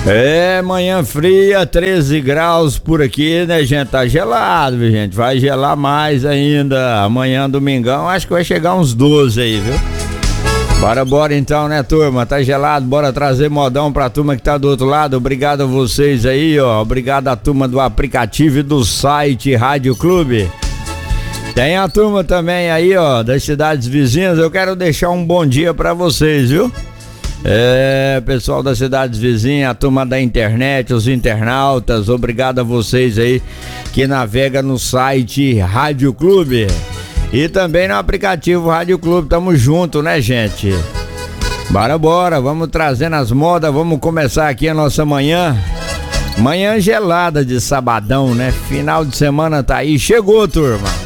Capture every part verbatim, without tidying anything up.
É, manhã fria, treze graus por aqui, né, gente? Tá gelado, viu, gente? Vai gelar mais ainda. Amanhã, domingão, acho que vai chegar uns doze aí, viu? Bora, bora então, né, turma? Tá gelado, bora trazer modão pra turma que tá do outro lado. Obrigado a vocês aí, ó. Obrigado à turma do aplicativo e do site Rádio Clube. Tem a turma também aí, ó, das cidades vizinhas. Eu quero deixar um bom dia pra vocês, viu? É, pessoal das cidades vizinhas, a turma da internet, os internautas, obrigado a vocês aí que navega no site Rádio Clube e também no aplicativo Rádio Clube. Tamo junto, né, gente? Bora, bora, vamos trazendo as modas, vamos começar aqui a nossa manhã. Manhã gelada de sabadão, né? Final de semana tá aí, chegou, turma.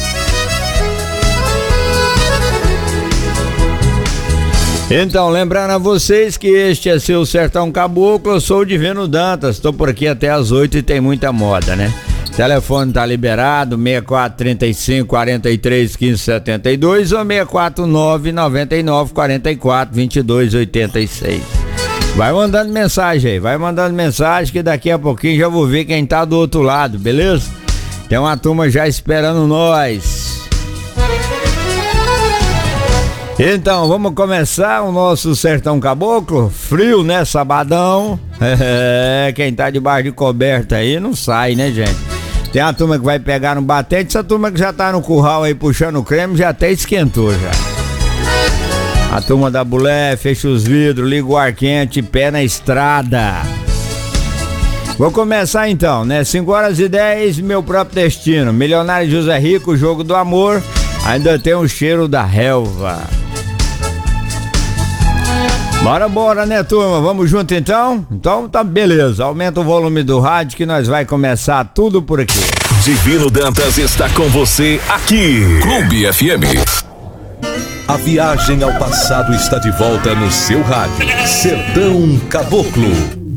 Então, lembrando a vocês que este é seu Sertão Caboclo, eu sou o Divino Dantas, tô por aqui até as oito e tem muita moda, né? Telefone tá liberado, seis quatro três cinco, quatro três, um cinco sete dois ou seis quatro nove, nove nove, quatro quatro, dois dois oito seis. Vai mandando mensagem aí, vai mandando mensagem que daqui a pouquinho já vou ver quem tá do outro lado, beleza? Tem uma turma já esperando nós. Então, vamos começar o nosso Sertão Caboclo. Frio, né? Sabadão. É, quem tá debaixo de coberta aí não sai, né, gente? Tem a turma que vai pegar no batente. Essa turma que já tá no curral aí puxando o creme já até esquentou já. A turma da bulé, fecha os vidros, liga o ar quente, pé na estrada. Vou começar então, né? cinco horas e dez, meu próprio destino. Milionário José Rico, jogo do amor. Ainda tem o cheiro da relva. Bora, bora, né, turma? Vamos junto então? Então tá beleza, aumenta o volume do rádio que nós vai começar tudo por aqui. Divino Dantas está com você aqui, Clube F M. A viagem ao passado está de volta no seu rádio. Sertão Caboclo.